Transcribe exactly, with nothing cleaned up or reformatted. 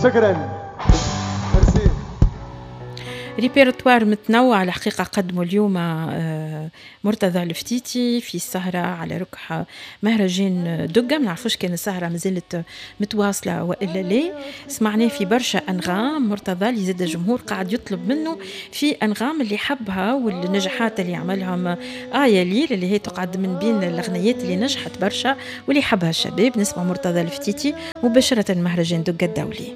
شكرا. ميرسي. ريبيرتوار متنوع الحقيقة قدموا اليوم مرتضى الفتيتي في السهرة على ركح مهرجان دقة. ما نعرفوش كان السهرة مازالت متواصلة وإلا لا. سمعناه في برشا أنغام مرتضى اللي زاد الجمهور قاعد يطلب منه في أنغام اللي حبها والنجاحات اللي عملهم آية ليل اللي هي تقعد من بين الأغنيات اللي نجحت برشا واللي حبها الشباب. نسمع مرتضى الفتيتي مباشرة مهرجان دقة الدولي.